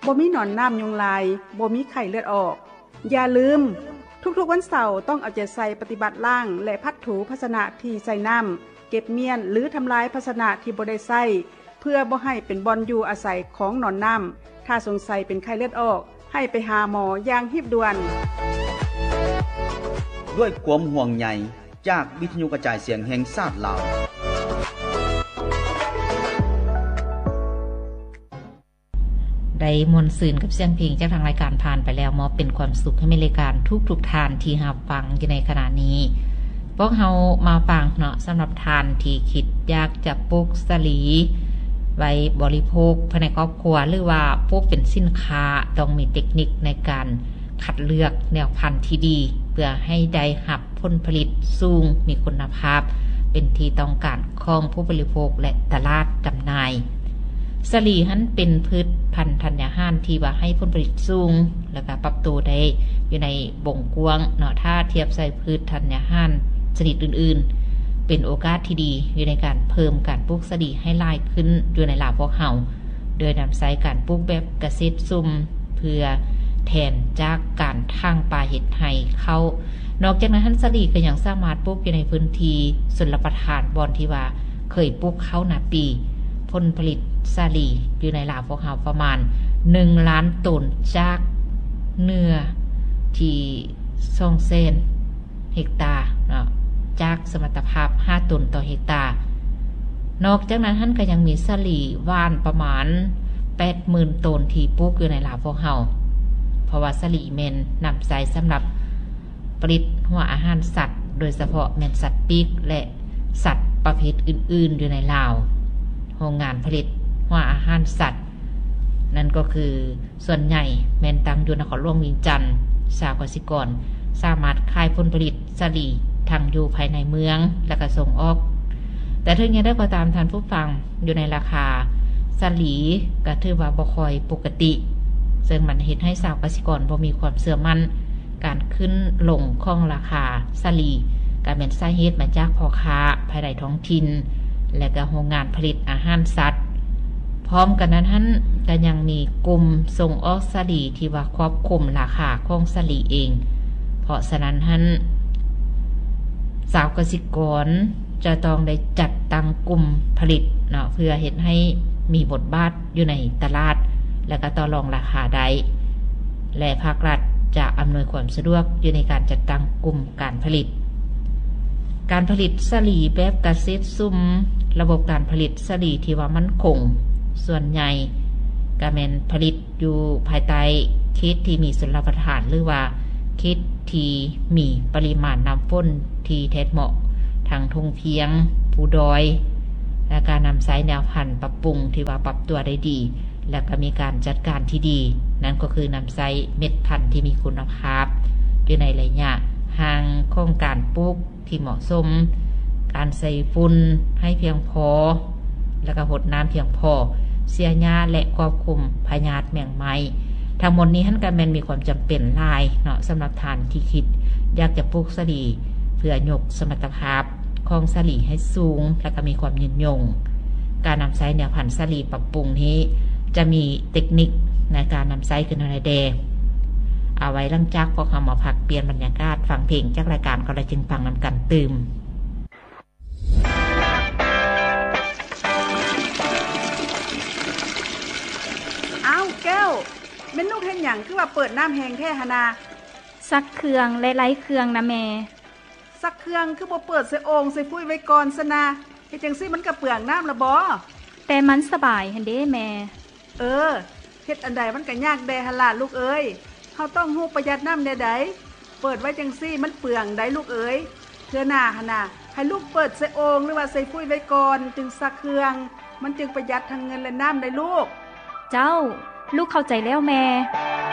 บ่มีหนอนน้ำยุงลายบ่มีไข้เลือดออกอย่าลืมทุกๆวันเสาร์ต้องเอาใจใส่ปฏิบัติล้างและพัดถูภาชนะที่ใส่น้ำเก็บเมียนหรือทำลายภาชนะที่บ่ได้ใส่เพื่อบ่ให้เป็นบ่อนอยู่อาศัยของหนอนน้ำถ้าสงสัยเป็นไข้เลือดออกให้ไปหาหมออย่างรีบด่วนด้วยความห่วงใยจากวิทยุกระจายเสียงแห่งชาติลาวได้มวลซืนกับเสียงเพลงจากทางรายการผ่านไปแล้วมอบเป็นความสุขให้รายการทุกท่านที่รับฟังอยู่ในขณะนี้พวกเฮามาฟังเนาะสำหรับทานที่คิดอยากจะปลูกสลีไว้บริโภคภายในครอบครัวหรือว่าปลูกเป็นสินค้าต้องมีเทคนิคในการคัดเลือกแนวพันธุ์ที่ดีเพื่อให้ได้รับผลผลิตสูงมีคุณภาพเป็นที่ต้องการของผู้บริโภคและตลาดจำหน่ายสลีหันเป็นพืชพันธุ์ธัญญาหารที่ว่าให้ผลผลิตสูงแล้วก็ปรับตัวได้อยู่ในวงกว้างเนาะถ้าเทียบใส่พืชธัญญาหารชนิดอื่นๆเป็นโอกาสที่ดีอยู่ในการเพิ่มการปลูกสลีให้หลายขึ้นอยู่ในลาวพวกเฮาโดยนำใช้การปลูกแบบเกษตรซุ่มเพื่อแทนจากการทางป่าเห็ดไห่เข้านอกจากนั้นท่านสลีก็ยังสามารถปลูกอยู่ในพื้นที่ชลประทานบอนที่ว่าเคยปลูกเข้านาปีผลผลิตสลีอยู่ในลาวพวกเฮาประมาณ1 ล้านตันจากเนื้อที่2เซนเฮกตาร์เนาะจากสมรรถภาพ5 ตันต่อเฮกตาร์นอกจากนั้นท่านก็ยังมีสลีว่านประมาณ 80,000 ตันที่ปลูกอยู่ในลาวพวกเฮาเพราะว่าสลีเมนนำใช้สำหรับผลิตหัวอาหารสัตว์โดยเฉพาะแม่นสัตว์ปีกและสัตว์ประเภทอื่นๆอยู่ในลาวโรงงานผลิตหัวอาหารสัตว์นั่นก็คือส่วนใหญ่แม่นตั้งอยู่นครหลวงเวียงจันทน์ชาวเกษตรกรสามารถขายผลผลิตสลีทั้งอยู่ภายในเมืองและก็ส่งออกแต่ถึงอย่างไรก็ตามท่านผู้ฟังอยู่ในราคาสลีก็ถือว่าบ่ค่อยปกติซึ่งมันเฮ็ดให้ชาวเกษตรกรบ่มีความเชื่อมั่นการขึ้นลงของราคาสลีก็เป็นสาเหตุมาจากพ่อค้าภายในท้องถิ่นและก็โรงงานผลิตอาหารสัตว์พร้อมกันนั้นก็ยังมีกลุ่มส่งออกสลีที่ว่าควบคุมราคาของสลีเองเพราะฉะนั้นชาวเกษตรกรจะต้องได้จัดตั้งกลุ่มผลิตเนาะเพื่อเฮ็ดให้มีบทบาทอยู่ในตลาดและก็ต่อรองราคาได้และภาครัฐจะอำนวยความสะดวกอยู่ในการจัดตั้งกลุ่มการผลิตสลีแบบเกษตรซุ่มระบบการผลิตสลีที่ว่ามั่นคงส่วนใหญ่ก็แม่นผลิตอยู่ภายใต้เขตที่มีชลประทานหรือว่าเขตที่มีปริมาณน้ำฝนที่แท้เหมาะทางทุ่งเพียงภูดอยและการนำใช้แนวพันธุ์ปรับปรุงที่ว่าปรับตัวได้ดีและก็มีการจัดการที่ดีนั่นก็คือนำใช้เม็ดพันธุ์ที่มีคุณภาพอยู่ในระยะห่างของการปลูกที่เหมาะสมการใส่ฝุ่นให้เพียงพอแล้วก็รดน้ำเพียงพอเสียหญ้าและควบคุมพยาธิแมงไม้ทั้งหมดนี้ท่านก็แม่นมีความจำเป็นหลายเนาะสำหรับท่านที่คิดอยากจะปลูกสลีเพื่อยกสมรรถภาพของสลีให้สูงและก็มีความยืนยงการนำใช้แนวพันธุ์สลีปรับปรุงนี้จะมีเทคนิคในการนำใช้ขึ้นในเดเอาไว้หลังจากพวกเขามาพักเปลี่ยนบรรยากาศฟังเพลงจากรายการก็เลยจึงฟังนำกันตื่มอ้าวแก้วแม่นลูกเฮ็ดหยังคือว่าเปิดน้ำแห้งแท้หนาซักเครื่องและไล่เครื่องนะแม่ซักเครื่องคือบ่เปิดใส่โอ่งใส่ฟุ้ยไว้ก่อนซะนะเฮ็ดจังซี่มันก็เปลืองน้ำละบ่แต่มันสบายหั่นเด้แม่เฮ็ดอันใดมันก็ยากแดหั่นล่ะลูกเอ้ยเฮาต้องฮู้ประหยัดน้ำแใดเปิดไว้จังซี่มันเปลืองได้ลูกเอ้ยเทื่อหน้าหั่นน่ะให้ลูกเปิดใส่โอ่งหรือว่าใส่ฟุ้ยไว้ก่อนจึงซักเครื่องมันจึงประหยัดทั้งเงินและน้ำได้ลูกเจ้าลูกเข้าใจแล้วแม่